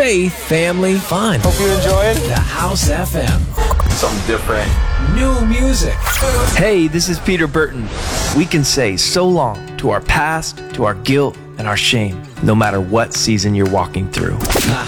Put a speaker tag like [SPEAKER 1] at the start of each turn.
[SPEAKER 1] faith, family, fun.
[SPEAKER 2] Hope you enjoyed.
[SPEAKER 1] The House FM.
[SPEAKER 2] Something different.
[SPEAKER 1] New music.
[SPEAKER 3] Hey, this is Peter Burton. We can say so long to our past, to our guilt, and our shame, no matter what season you're walking through.